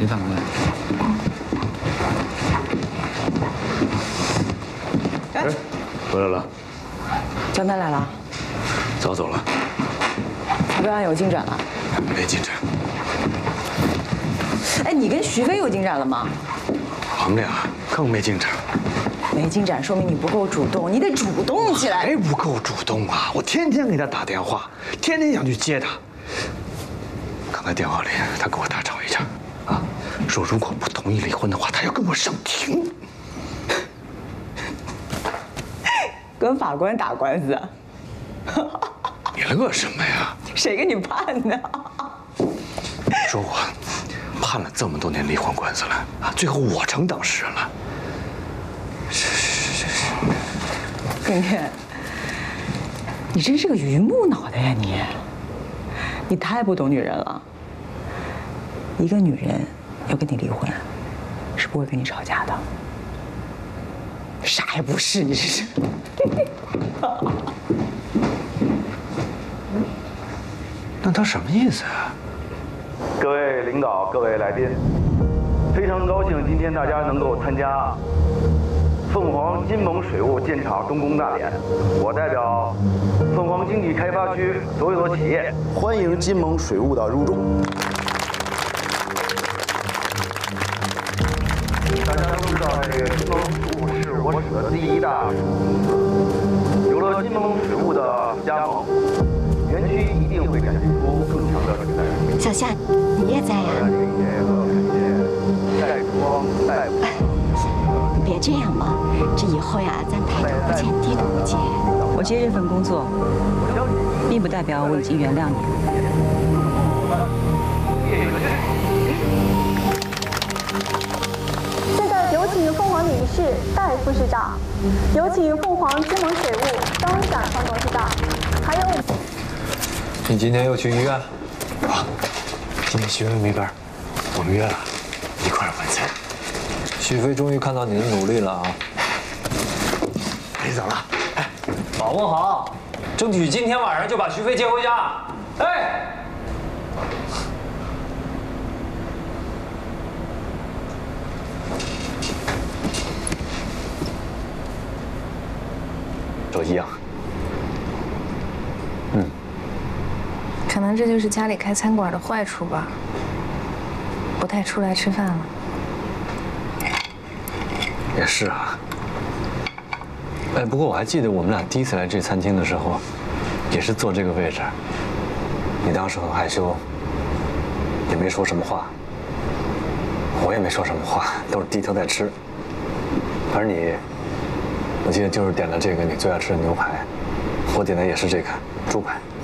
李法官。 哎，回来了。 江丹来了。 早走了。 裁判案有进展了？ 没进展。 哎，你跟徐飞有进展了吗？ 我们俩更没进展。 没进展，说明你不够主动，你得主动起来。 还不够主动啊！我天天给他打电话，天天想去接他。刚才电话里他跟我大吵一架，啊，说如果不同意离婚的话，他要跟我上庭。 跟法官打官司？ 你乐什么呀？ 谁给你判的？ 说我判了这么多年离婚官司了啊，最后我成当事人了。是。 景天，你真是个榆木脑袋呀你！你太不懂女人了。一个女人要跟你离婚，是不会跟你吵架的。啥也不是，你这是。 那他什么意思啊？ 各位领导，各位来宾，非常高兴今天大家能够参加凤凰金盟水务建厂动工大典。我代表凤凰经济开发区所有的企业，欢迎金盟水务的入驻。大家都知道，这个金盟水务是我省的第一大水务。有了金盟水务的加盟，园区一定会展现出更强的水态。 小夏，你也在呀？别这样嘛，这以后呀，咱抬头不见低头不见。 我接这份工作，并不代表我已经原谅你。 现在有请凤凰理事戴副市长，有请凤凰金盟水务张展方董事长，还有。 你今天又去医院？ 啊，今天徐飞没班，我们约了，一块儿晚餐。 许飞终于看到你的努力了啊！ 你走了，哎， 把握好，争取今天晚上就把徐飞接回家。哎， 都一样。 可能这就是家里开餐馆的坏处吧，不太出来吃饭了。 也是啊。哎，不过我还记得我们俩第一次来这餐厅的时候，也是坐这个位置。你当时很害羞，也没说什么话，我也没说什么话，都是低头在吃。而你，我记得就是点了这个你最爱吃的牛排，我点的也是这个猪排。